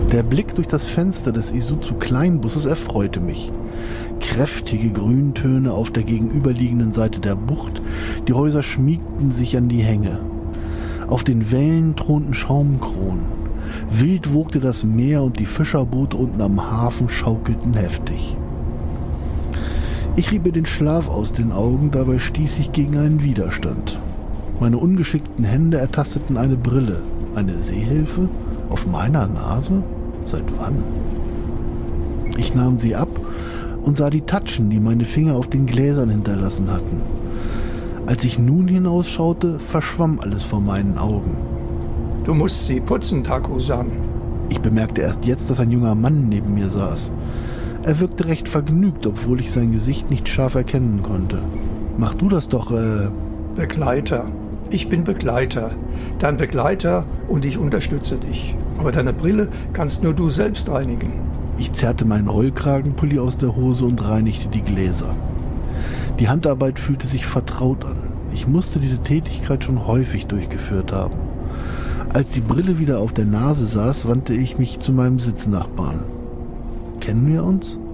Der Blick durch das Fenster des Isuzu-Kleinbusses erfreute mich. Kräftige Grüntöne auf der gegenüberliegenden Seite der Bucht, die Häuser schmiegten sich an die Hänge. Auf den Wellen thronten Schaumkronen. Wild wogte das Meer und die Fischerboote unten am Hafen schaukelten heftig. Ich rieb mir den Schlaf aus den Augen, dabei stieß ich gegen einen Widerstand. Meine ungeschickten Hände ertasteten eine Brille. Eine Sehhilfe? Auf meiner Nase? Seit wann? Ich nahm sie ab und sah die Tatschen, die meine Finger auf den Gläsern hinterlassen hatten. Als ich nun hinausschaute, verschwamm alles vor meinen Augen. Du musst sie putzen, Taku-san. Ich bemerkte erst jetzt, dass ein junger Mann neben mir saß. Er wirkte recht vergnügt, obwohl ich sein Gesicht nicht scharf erkennen konnte. Mach du das doch, Begleiter. Ich bin Begleiter. Dein Begleiter und ich unterstütze dich. Aber deine Brille kannst nur du selbst reinigen. Ich zerrte meinen Rollkragenpulli aus der Hose und reinigte die Gläser. Die Handarbeit fühlte sich vertraut an. Ich musste diese Tätigkeit schon häufig durchgeführt haben. Als die Brille wieder auf der Nase saß, wandte ich mich zu meinem Sitznachbarn. Kennen wir uns?